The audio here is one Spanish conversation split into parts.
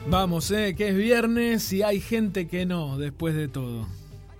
Vamos, que es viernes y hay gente que no, después de todo.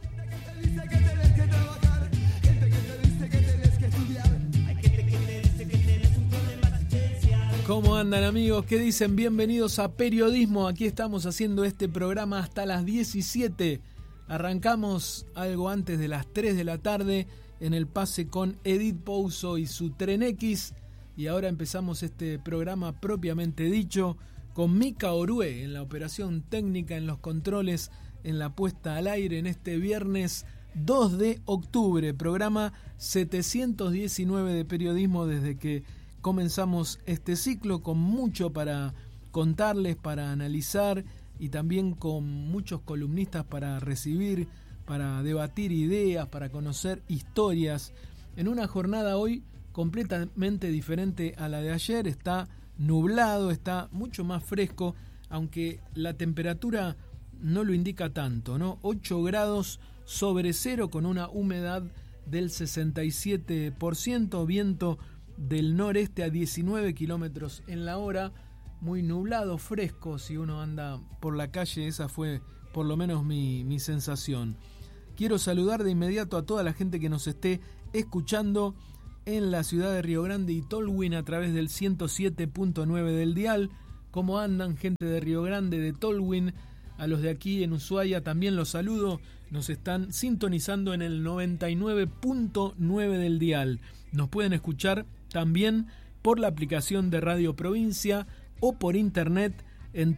¿Cómo andan, amigos? ¿Qué dicen? Bienvenidos a Periodismo. Aquí estamos haciendo este programa hasta las 17. Arrancamos algo antes de las 3 de la tarde en el pase con Edith Pouso y su Tren X. Y ahora empezamos este programa propiamente dicho con Mica Orué en la operación técnica, en los controles, en la puesta al aire en este viernes 2 de octubre. Programa 719 de Periodismo desde que comenzamos este ciclo, con mucho para contarles, para analizar y también con muchos columnistas para recibir, para debatir ideas, para conocer historias. En una jornada hoy completamente diferente a la de ayer. Está nublado, está mucho más fresco, aunque la temperatura no lo indica tanto, ¿no? 8 grados sobre cero con una humedad del 67%, viento del noreste a 19 kilómetros en la hora, muy nublado, fresco. Si uno anda por la calle, esa fue por lo menos mi sensación. Quiero saludar de inmediato a toda la gente que nos esté escuchando en la ciudad de Río Grande y Tolwyn a través del 107.9 del dial. ¿Cómo andan, gente de Río Grande, de Tolwyn? A los de aquí en Ushuaia también los saludo. Nos están sintonizando en el 99.9 del dial. Nos pueden escuchar también por la aplicación de Radio Provincia o por internet en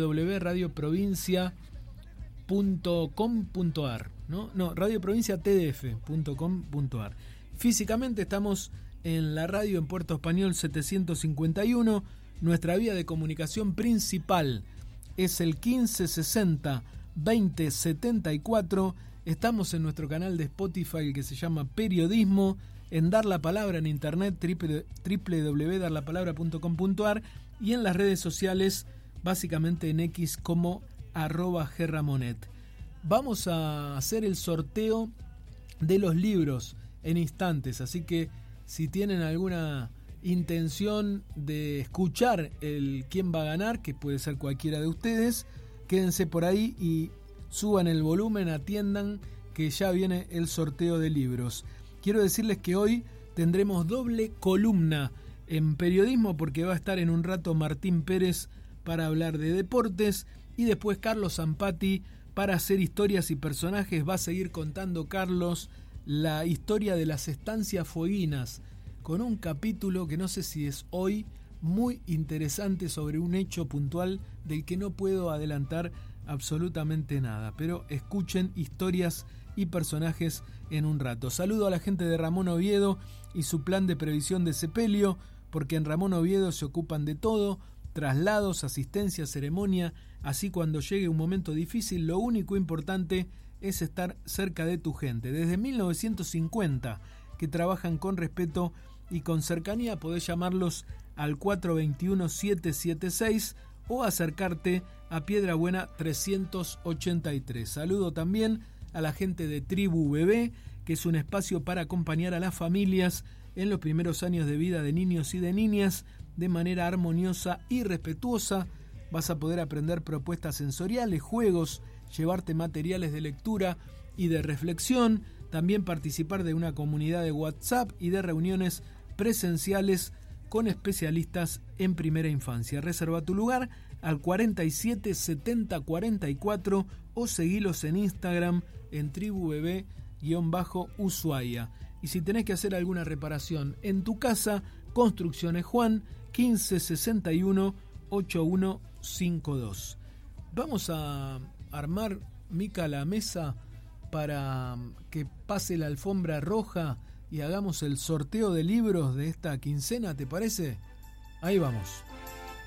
www.radioprovincia.com.ar, radioprovinciatdf.com.ar. Físicamente estamos en la radio en Puerto Español 751. Nuestra vía de comunicación principal es el 1560 2074. Estamos en nuestro canal de Spotify que se llama Periodismo, en Dar la Palabra en internet, www.darlapalabra.com.ar, y en las redes sociales, básicamente en X como @Gerramonet. Vamos a hacer el sorteo de los libros en instantes, así que si tienen alguna intención de escuchar el quién va a ganar, que puede ser cualquiera de ustedes, quédense por ahí y suban el volumen, atiendan que ya viene el sorteo de libros. Quiero decirles que hoy tendremos doble columna en Periodismo, porque va a estar en un rato Martín Pérez para hablar de deportes y después Carlos Zampati para hacer historias y personajes. Va a seguir contando Carlos la historia de las estancias fueguinas, con un capítulo que no sé si es hoy, muy interesante sobre un hecho puntual del que no puedo adelantar absolutamente nada, pero escuchen historias y personajes en un rato. Saludo a la gente de Ramón Oviedo y su plan de previsión de sepelio, porque en Ramón Oviedo se ocupan de todo: traslados, asistencia, ceremonia. Así, cuando llegue un momento difícil, lo único importante es estar cerca de tu gente. Desde 1950 que trabajan con respeto y con cercanía. Podés llamarlos al 421-776 o acercarte a Piedra Buena 383. Saludo también a la gente de Tribu Bebé, que es un espacio para acompañar a las familias en los primeros años de vida de niños y de niñas de manera armoniosa y respetuosa. Vas a poder aprender propuestas sensoriales, juegos, llevarte materiales de lectura y de reflexión, también participar de una comunidad de WhatsApp y de reuniones presenciales con especialistas en primera infancia. Reserva tu lugar al 47 70 44 o seguilos en Instagram en tribubebé_Ushuaia. Y si tenés que hacer alguna reparación en tu casa, Construcciones Juan 1561 8152. Vamos a armar, Mica, la mesa para que pase la alfombra roja y hagamos el sorteo de libros de esta quincena, ¿te parece? Ahí vamos.